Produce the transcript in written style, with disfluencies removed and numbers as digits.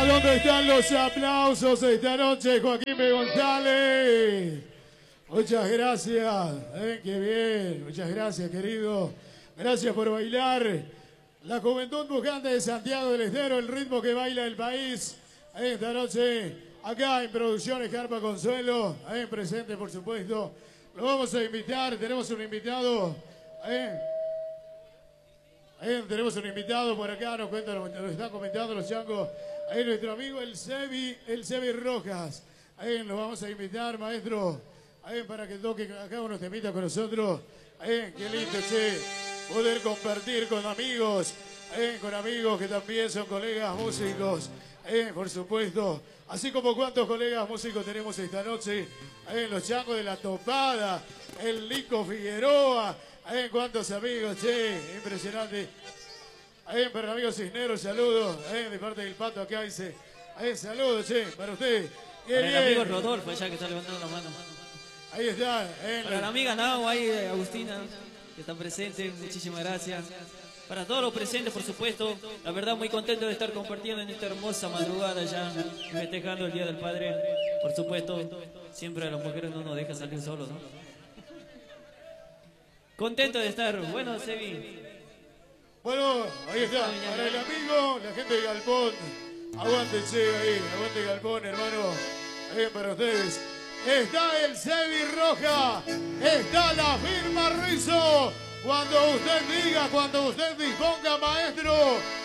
¿Dónde están los aplausos esta noche, Joaquín B. González? Muchas gracias, qué bien, muchas gracias, querido. Gracias por bailar. La juventud pujante de Santiago del Estero, el ritmo que baila el país. Esta noche, acá en Producciones Carpa Consuelo, presente, por supuesto. Lo vamos a invitar, tenemos un invitado. Tenemos un invitado por acá, nos están comentando los changos. Ahí nuestro amigo el Sebi Rojas. Lo vamos a invitar, maestro, para que toque acá unos temitas con nosotros. Qué lindo, che, poder compartir con amigos que también son colegas músicos, por supuesto. Así como cuántos colegas músicos tenemos esta noche, los changos de La Topada, el Lico Figueroa, cuántos amigos, che, impresionante. Para el amigo Cisneros, saludos, de parte del Pato acá dice, saludos, che, para usted. Para el amigo Rodolfo, allá que está levantando la mano. Ahí está. Para la amiga Nahua ahí, Agustina, que están presentes, muchísimas gracias. Para todos los presentes, por supuesto, la verdad muy contento de estar compartiendo en esta hermosa madrugada ya, festejando el Día del Padre. Por supuesto, siempre a las mujeres no nos dejan salir solos, ¿no? Contento de estar. Bueno, Sebi. Bueno, ahí está. Para el amigo, la gente de Galpón. Aguante, che, ahí. Aguante Galpón, hermano. Ahí para ustedes. Está el Sebi Roja. Está la firma Rizzo. Cuando usted diga, cuando usted disponga, maestro.